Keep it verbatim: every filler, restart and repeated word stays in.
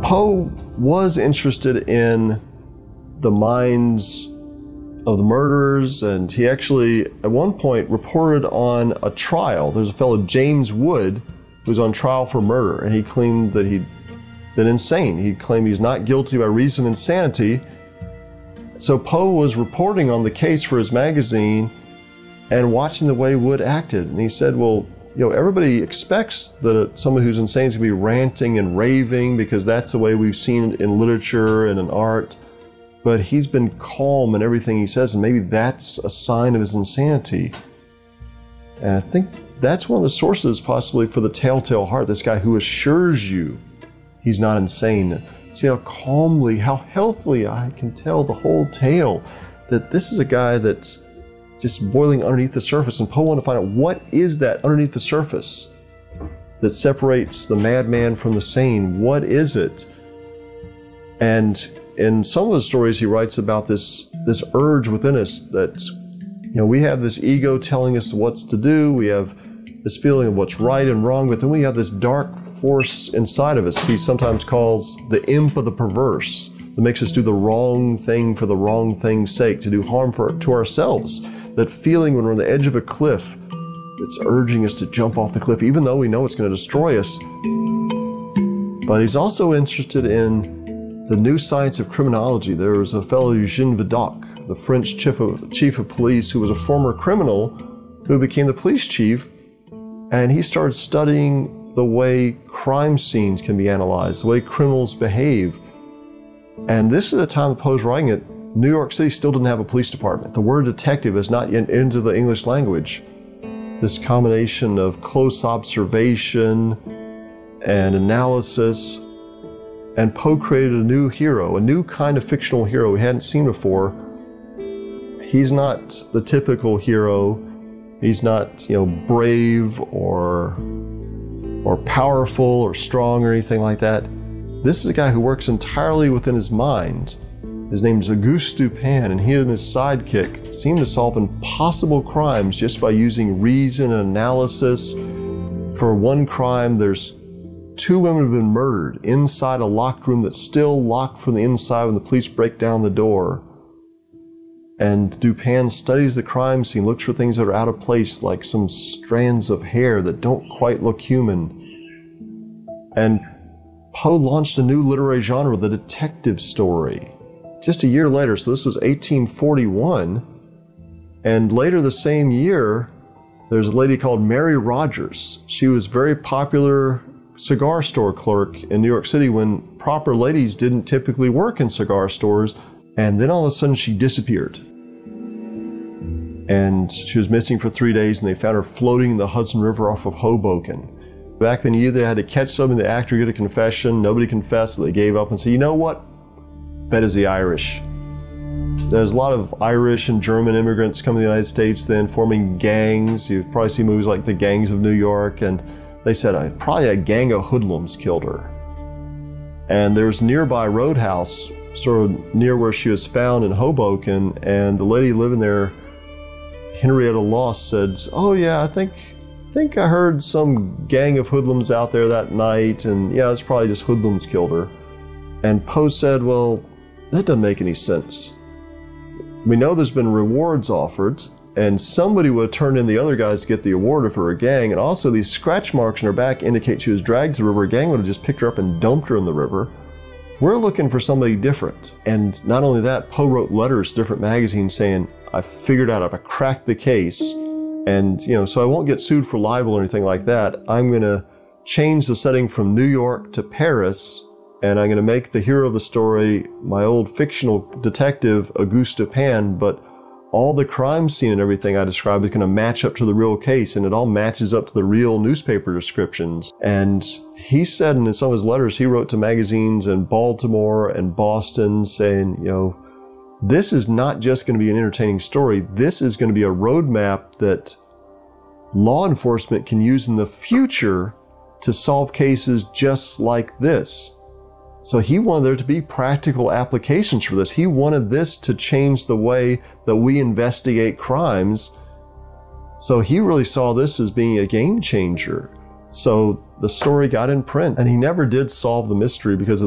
Poe was interested in the minds of the murderers, and he actually, at one point, reported on a trial. There's a fellow, James Wood, who was on trial for murder, and he claimed that he'd been insane. He claimed he's not guilty by reason of insanity. So Poe was reporting on the case for his magazine and watching the way Wood acted. And he said, well, you know, everybody expects that someone who's insane is going to be ranting and raving because that's the way we've seen it in literature and in art. But he's been calm in everything he says, and maybe that's a sign of his insanity. And I think that's one of the sources possibly for the telltale heart, this guy who assures you he's not insane. See how calmly, how healthily I can tell the whole tale, that this is a guy that's just boiling underneath the surface, and Poe wanted to find out what is that underneath the surface that separates the madman from the sane. What is it? And in some of the stories he writes about this this urge within us that, you know, we have this ego telling us what's to do, we have this feeling of what's right and wrong, but then we have this dark force inside of us he sometimes calls the imp of the perverse, that makes us do the wrong thing for the wrong thing's sake, to do harm for, to ourselves. That feeling when we're on the edge of a cliff, it's urging us to jump off the cliff, even though we know it's going to destroy us. But he's also interested in the new science of criminology. There was a fellow, Eugène Vidocq, the French chief of, chief of police, who was a former criminal who became the police chief, and he started studying the way crime scenes can be analyzed, the way criminals behave. And this is the time that Poe's writing it. New York City still didn't have a police department. The word detective is not yet into the English language. This combination of close observation and analysis. And Poe created a new hero, a new kind of fictional hero we hadn't seen before. He's not the typical hero. He's not, you know, brave or or powerful or strong or anything like that. This is a guy who works entirely within his mind. His name is Auguste Dupin, and he and his sidekick seem to solve impossible crimes just by using reason and analysis. For one crime, there's two women have been murdered inside a locked room that's still locked from the inside when the police break down the door. And Dupin studies the crime scene, looks for things that are out of place, like some strands of hair that don't quite look human. And Poe launched a new literary genre, the detective story, just a year later. So this was eighteen forty-one. And later the same year, there's a lady called Mary Rogers. She was a very popular cigar store clerk in New York City when proper ladies didn't typically work in cigar stores. And then all of a sudden she disappeared. And she was missing for three days, and they found her floating in the Hudson River off of Hoboken. Back then, you either had to catch somebody, the actor get a confession, nobody confessed, so they gave up and said, you know what? Bet is the Irish. There's a lot of Irish and German immigrants coming to the United States then, forming gangs. You probably see movies like The Gangs of New York, and they said uh, probably a gang of hoodlums killed her. And there's a nearby roadhouse, sort of near where she was found in Hoboken, and the lady living there, Henrietta Loss, said, oh yeah, I think I think I heard some gang of hoodlums out there that night, and yeah, it's probably just hoodlums killed her. And Poe said, well, that doesn't make any sense. We know there's been rewards offered, and somebody would have turned in the other guys to get the award if it were a gang, and also these scratch marks on her back indicate she was dragged to the river. A gang would have just picked her up and dumped her in the river. We're looking for somebody different. And not only that, Poe wrote letters to different magazines saying, I figured out, I've cracked the case, and you know, so I won't get sued for libel or anything like that. I'm going to change the setting from New York to Paris, and I'm going to make the hero of the story my old fictional detective, Auguste Dupin, but all the crime scene and everything I described is going to match up to the real case, and it all matches up to the real newspaper descriptions. And he said in some of his letters he wrote to magazines in Baltimore and Boston saying, you know, this is not just going to be an entertaining story. This is going to be a roadmap that law enforcement can use in the future to solve cases just like this. So he wanted there to be practical applications for this. He wanted this to change the way that we investigate crimes. So he really saw this as being a game changer. So the story got in print, and he never did solve the mystery because